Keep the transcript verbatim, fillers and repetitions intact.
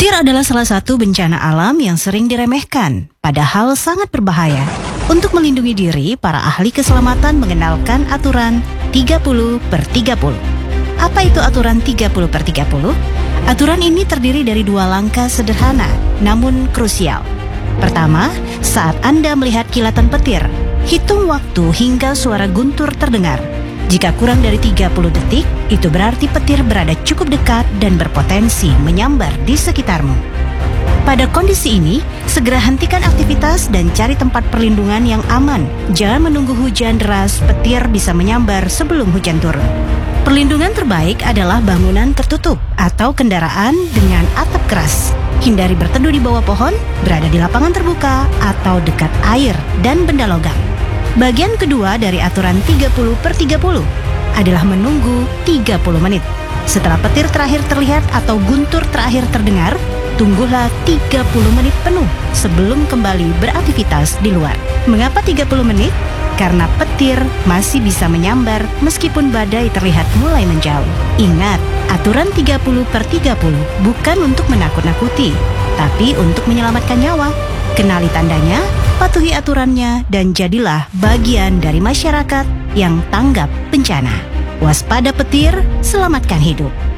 Petir adalah salah satu bencana alam yang sering diremehkan, padahal sangat berbahaya. Untuk melindungi diri, para ahli keselamatan mengenalkan aturan tiga puluh per tiga puluh. Apa itu aturan tiga puluh per tiga puluh? Aturan ini terdiri dari dua langkah sederhana, namun krusial. Pertama, saat Anda melihat kilatan petir, hitung waktu hingga suara guntur terdengar. Jika kurang dari tiga puluh detik, itu berarti petir berada cukup dekat dan berpotensi menyambar di sekitarmu. Pada kondisi ini, segera hentikan aktivitas dan cari tempat perlindungan yang aman. Jangan menunggu hujan deras, petir bisa menyambar sebelum hujan turun. Perlindungan terbaik adalah bangunan tertutup atau kendaraan dengan atap keras. Hindari berteduh di bawah pohon, berada di lapangan terbuka, atau dekat air dan benda logam. Bagian kedua dari aturan tiga puluh per tiga puluh adalah menunggu tiga puluh menit. Setelah petir terakhir terlihat atau guntur terakhir terdengar, tunggulah tiga puluh menit penuh sebelum kembali beraktivitas di luar. Mengapa tiga puluh menit? Karena petir masih bisa menyambar meskipun badai terlihat mulai menjauh. Ingat, aturan tiga puluh per tiga puluh bukan untuk menakut-nakuti, tapi untuk menyelamatkan nyawa. Kenali tandanya, patuhi aturannya, dan jadilah bagian dari masyarakat yang tanggap bencana. Waspada petir, selamatkan hidup.